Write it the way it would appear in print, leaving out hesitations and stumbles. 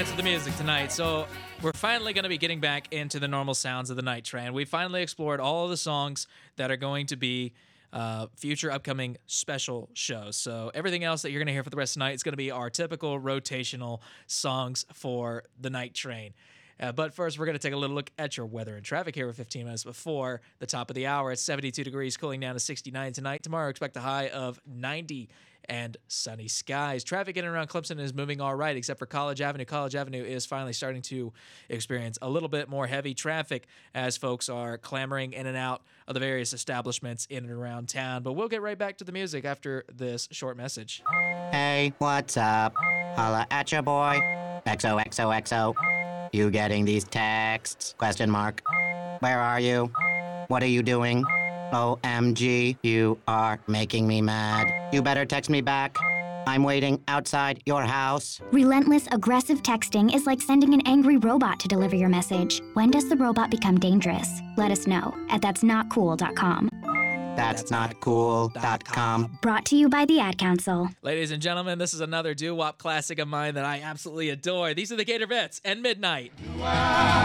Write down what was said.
dance with the music tonight. So we're finally going to be getting back into the normal sounds of the night train. We finally explored all of the songs that are going to be future upcoming special shows. So everything else that you're going to hear for the rest of the night is going to be our typical rotational songs for the night train. But first, we're going to take a little look at your weather and traffic here with 15 minutes before the top of the hour. It's 72 degrees, cooling down to 69 tonight. Tomorrow, expect a high of 90 and sunny skies. Traffic in and around Clemson is moving all right, except for College Avenue. College Avenue is finally starting to experience a little bit more heavy traffic as folks are clamoring in and out of the various establishments in and around town. But we'll get right back to the music after this short message. Hey, what's up? Holla at your boy. XOXOXO. You getting these texts? Question mark. Where are you? What are you doing? OMG, you are making me mad. You better text me back. I'm waiting outside your house. Relentless, aggressive texting is like sending an angry robot to deliver your message. When does the robot become dangerous? Let us know at that'snotcool.com. That's not cool.com. Brought to you by the Ad Council. Ladies and gentlemen, this is another doo-wop classic of mine that I absolutely adore. These are the Gator Vets and Midnight.